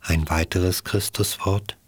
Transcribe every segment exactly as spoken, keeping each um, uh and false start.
Ein weiteres Christuswort: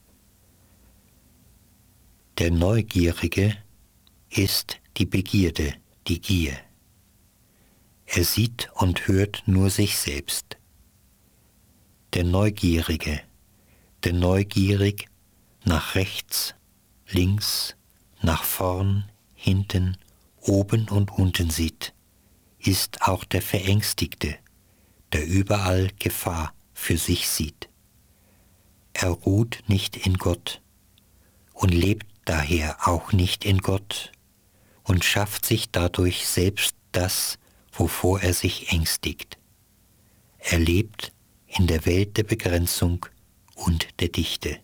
Der Neugierige ist die Begierde, die Gier. Er sieht und hört nur sich selbst. Der Neugierige, der neugierig nach rechts, links, nach vorn, hinten, oben und unten sieht, ist auch der Verängstigte, der überall Gefahr für sich sieht. Er ruht nicht in Gott und lebt daher auch nicht in Gott und schafft sich dadurch selbst das, wovor er sich ängstigt. Er lebt in der Welt der Begrenzung und der Dichte.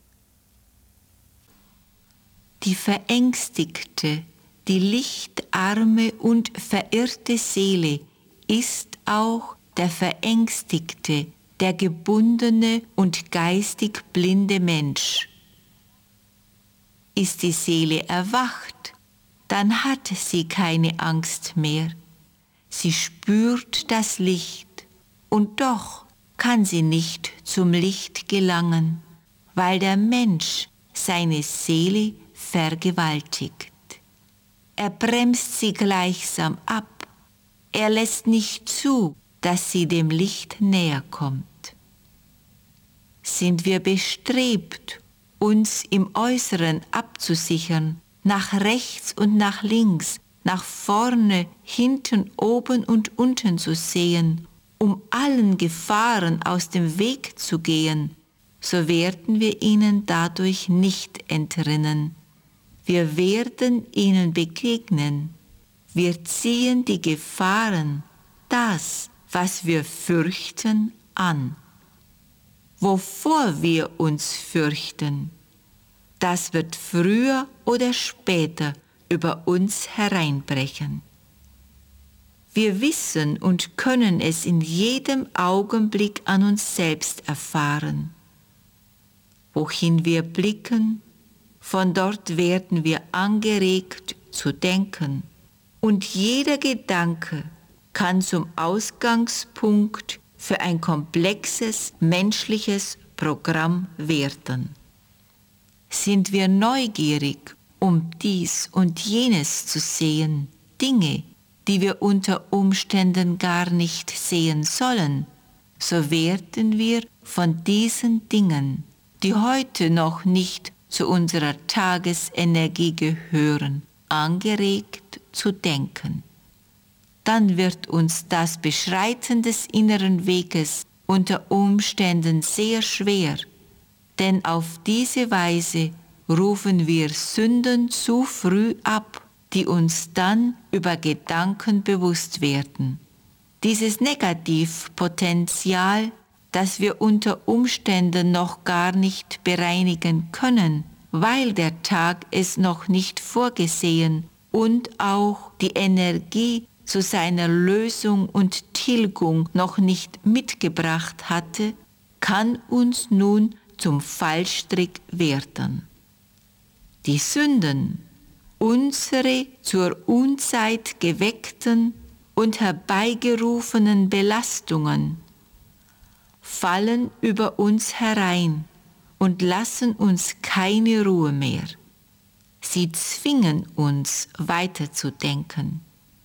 Die verängstigte, die lichtarme und verirrte Seele ist auch der verängstigte, der gebundene und geistig blinde Mensch. Ist die Seele erwacht, dann hat sie keine Angst mehr. Sie spürt das Licht, und doch kann sie nicht zum Licht gelangen, weil der Mensch seine Seele vergewaltigt. Er bremst sie gleichsam ab. Er lässt nicht zu, dass sie dem Licht näher kommt. Sind wir bestrebt, uns im Äußeren abzusichern, nach rechts und nach links, nach vorne, hinten, oben und unten zu sehen, um allen Gefahren aus dem Weg zu gehen, so werden wir ihnen dadurch nicht entrinnen. Wir werden ihnen begegnen. Wir ziehen die Gefahren, das, was wir fürchten, an. Wovor wir uns fürchten, das wird früher oder später über uns hereinbrechen. Wir wissen und können es in jedem Augenblick an uns selbst erfahren. Wohin wir blicken, von dort werden wir angeregt zu denken. Und jeder Gedanke kann zum Ausgangspunkt für ein komplexes menschliches Programm werden. Sind wir neugierig, um dies und jenes zu sehen, Dinge, die wir unter Umständen gar nicht sehen sollen, so werden wir von diesen Dingen, die heute noch nicht zu unserer Tagesenergie gehören, angeregt zu denken. Dann wird uns das Beschreiten des inneren Weges unter Umständen sehr schwer, denn auf diese Weise rufen wir Sünden zu früh ab, die uns dann über Gedanken bewusst werden. Dieses Negativpotenzial, das wir unter Umständen noch gar nicht bereinigen können, weil der Tag es noch nicht vorgesehen und auch die Energie zu seiner Lösung und Tilgung noch nicht mitgebracht hatte, kann uns nun zum Fallstrick werden. Die Sünden, unsere zur Unzeit geweckten und herbeigerufenen Belastungen, fallen über uns herein und lassen uns keine Ruhe mehr. Sie zwingen uns weiterzudenken.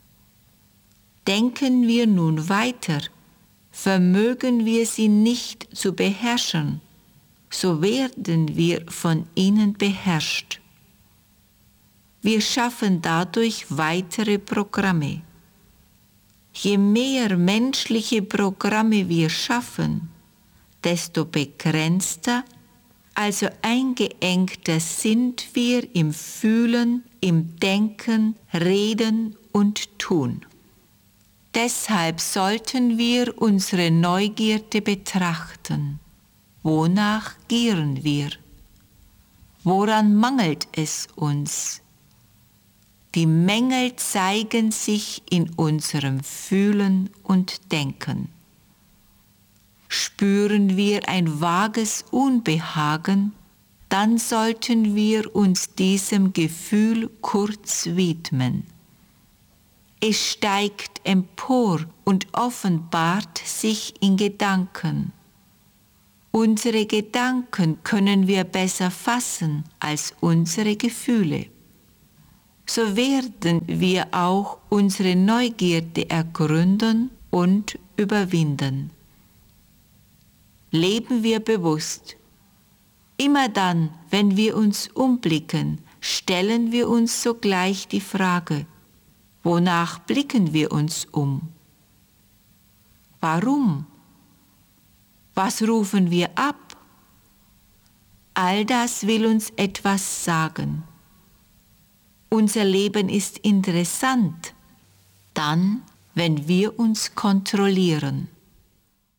Denken wir nun weiter, vermögen wir sie nicht zu beherrschen, so werden wir von ihnen beherrscht. Wir schaffen dadurch weitere Programme. Je mehr menschliche Programme wir schaffen, desto begrenzter, also eingeengter sind wir im Fühlen, im Denken, Reden und Tun. Deshalb sollten wir unsere Neugierde betrachten. Wonach gieren wir? Woran mangelt es uns? Die Mängel zeigen sich in unserem Fühlen und Denken. Spüren wir ein vages Unbehagen, dann sollten wir uns diesem Gefühl kurz widmen. Es steigt empor und offenbart sich in Gedanken. Unsere Gedanken können wir besser fassen als unsere Gefühle. So werden wir auch unsere Neugierde ergründen und überwinden. Leben wir bewusst. Immer dann, wenn wir uns umblicken, stellen wir uns sogleich die Frage, wonach blicken wir uns um? Warum? Was rufen wir ab? All das will uns etwas sagen. Unser Leben ist interessant, dann, wenn wir uns kontrollieren.